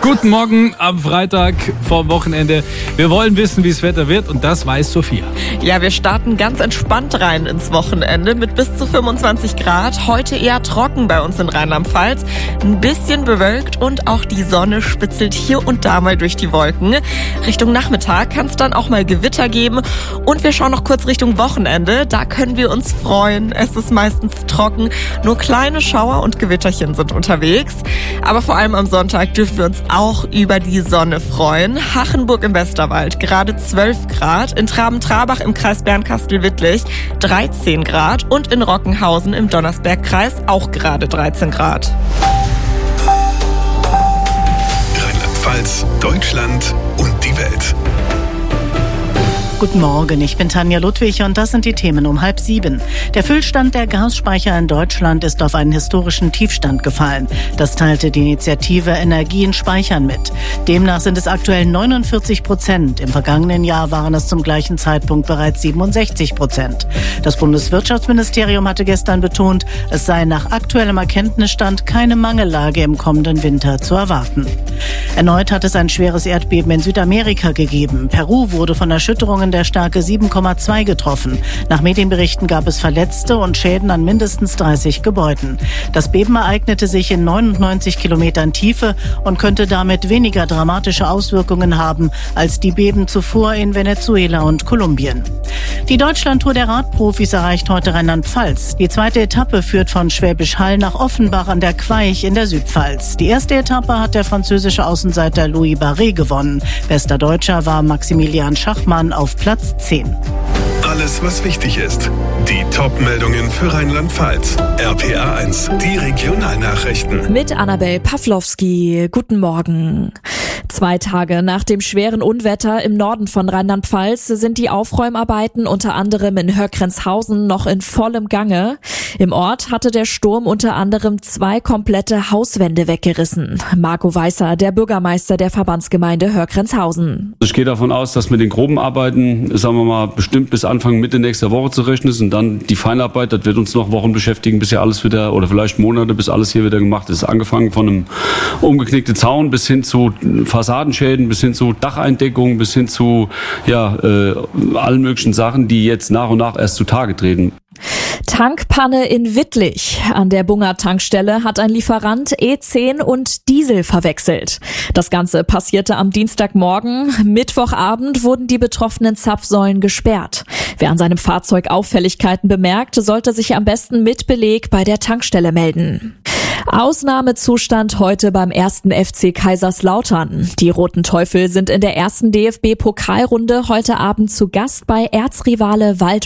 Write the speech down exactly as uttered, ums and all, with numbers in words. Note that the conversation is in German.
Guten Morgen am Freitag vorm Wochenende. Wir wollen wissen, wie das Wetter wird, und das weiß Sophia. Ja, wir starten ganz entspannt rein ins Wochenende mit bis zu fünfundzwanzig Grad. Heute eher trocken bei uns in Rheinland-Pfalz. Ein bisschen bewölkt und auch die Sonne spitzelt hier und da mal durch die Wolken. Richtung Nachmittag kann es dann auch mal Gewitter geben. Und wir schauen noch kurz Richtung Wochenende. Da können wir uns freuen. Es ist meistens trocken. Nur kleine Schauer und Gewitterchen sind unterwegs. Aber vor allem am Sonntag dürfen wir uns auch über die Sonne freuen. Hachenburg im Westerwald gerade zwölf Grad, in Traben-Trabach im Kreis Bernkastel-Wittlich dreizehn Grad und in Rockenhausen im Donnersbergkreis auch gerade dreizehn Grad. Rheinland-Pfalz, Deutschland und die Welt. Guten Morgen, ich bin Tanja Ludwig und das sind die Themen um halb sieben. Der Füllstand der Gasspeicher in Deutschland ist auf einen historischen Tiefstand gefallen. Das teilte die Initiative Energien speichern mit. Demnach sind es aktuell neunundvierzig Prozent. Im vergangenen Jahr waren es zum gleichen Zeitpunkt bereits siebenundsechzig Prozent. Das Bundeswirtschaftsministerium hatte gestern betont, es sei nach aktuellem Erkenntnisstand keine Mangellage im kommenden Winter zu erwarten. Erneut hat es ein schweres Erdbeben in Südamerika gegeben. Peru wurde von Erschütterungen der Stärke sieben Komma zwei getroffen. Nach Medienberichten gab es Verletzte und Schäden an mindestens dreißig Gebäuden. Das Beben ereignete sich in neunundneunzig Kilometern Tiefe und könnte damit weniger dramatische Auswirkungen haben als die Beben zuvor in Venezuela und Kolumbien. Die Deutschlandtour der Radprofis erreicht heute Rheinland-Pfalz. Die zweite Etappe führt von Schwäbisch Hall nach Offenbach an der Queich in der Südpfalz. Die erste Etappe hat der französische Außenseiter Louis Barré gewonnen. Bester Deutscher war Maximilian Schachmann auf Platz zehn. Alles, was wichtig ist. Die Top-Meldungen für Rheinland-Pfalz. R P A eins, die Regionalnachrichten. Mit Annabel Pawlowski. Guten Morgen. Zwei Tage nach dem schweren Unwetter im Norden von Rheinland-Pfalz sind die Aufräumarbeiten unter anderem in Höckrenzhausen noch in vollem Gange. Im Ort hatte der Sturm unter anderem zwei komplette Hauswände weggerissen. Marco Weißer, der Bürgermeister der Verbandsgemeinde Höckrenzhausen. Ich gehe davon aus, dass mit den groben Arbeiten, sagen wir mal, bestimmt bis Anfang, Mitte nächster Woche zu rechnen ist. Und dann die Feinarbeit, das wird uns noch Wochen beschäftigen, bis ja alles wieder, oder vielleicht Monate, bis alles hier wieder gemacht ist. Angefangen von einem umgeknickten Zaun bis hin zu Fassadenschäden, bis hin zu Dacheindeckungen, bis hin zu ja äh, allen möglichen Sachen, die jetzt nach und nach erst zutage treten. Tankpanne in Wittlich. An der Bunger-Tankstelle hat ein Lieferant E zehn und Diesel verwechselt. Das Ganze passierte am Dienstagmorgen. Mittwochabend wurden die betroffenen Zapfsäulen gesperrt. Wer an seinem Fahrzeug Auffälligkeiten bemerkt, sollte sich am besten mit Beleg bei der Tankstelle melden. Ausnahmezustand heute beim ersten F C Kaiserslautern. Die Roten Teufel sind in der ersten D F B-Pokalrunde heute Abend zu Gast bei Erzrivale Waldhof